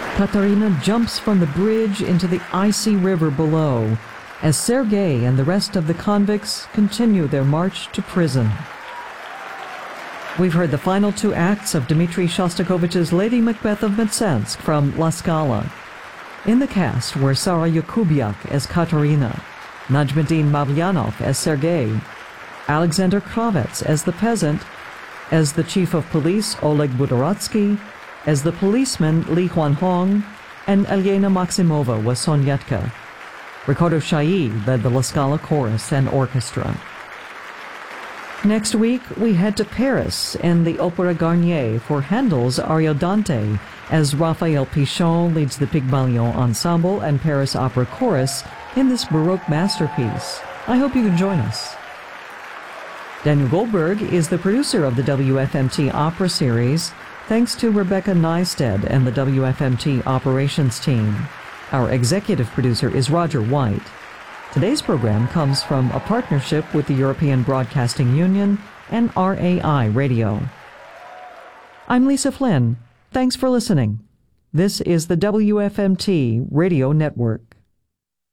Katarina jumps from the bridge into the icy river below as Sergei and the rest of the convicts continue their march to prison. We've heard the final two acts of Dmitri Shostakovich's Lady Macbeth of Mtsensk from La Scala. In the cast were Sara Yakubiak as Katarina, Najmuddin Mavlyanov as Sergei, Alexander Kravets as the peasant, as the chief of police Oleg Budorotsky, as the policeman Li Huanhong, and Elena Maximova was Sonyetka. Ricardo Chailly led the La Scala chorus and orchestra. Next week, we head to Paris and the Opera Garnier for Handel's Ariodante as Raphael Pichon leads the Pygmalion Ensemble and Paris Opera Chorus in this Baroque masterpiece. I hope you can join us. Daniel Goldberg is the producer of the WFMT Opera Series, thanks to Rebecca Nysted and the WFMT Operations team. Our executive producer is Roger White. Today's program comes from a partnership with the European Broadcasting Union and RAI Radio. I'm Lisa Flynn. Thanks for listening. This is the WFMT Radio Network.